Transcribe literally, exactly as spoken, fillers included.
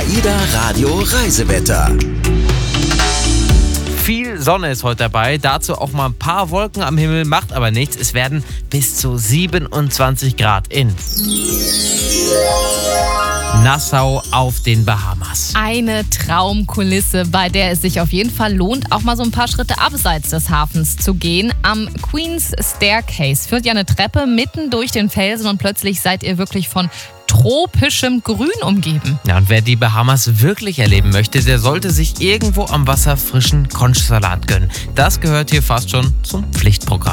AIDA Radio Reisewetter. Viel Sonne ist heute dabei, dazu auch mal ein paar Wolken am Himmel, macht aber nichts. Es werden bis zu siebenundzwanzig Grad in Nassau auf den Bahamas. Eine Traumkulisse, bei der es sich auf jeden Fall lohnt, auch mal so ein paar Schritte abseits des Hafens zu gehen. Am Queen's Staircase führt ja eine Treppe mitten durch den Felsen und plötzlich seid ihr wirklich von tropischem Grün umgeben. Ja, und wer die Bahamas wirklich erleben möchte, der sollte sich irgendwo am Wasser frischen Conchsalat gönnen. Das gehört hier fast schon zum Pflichtprogramm.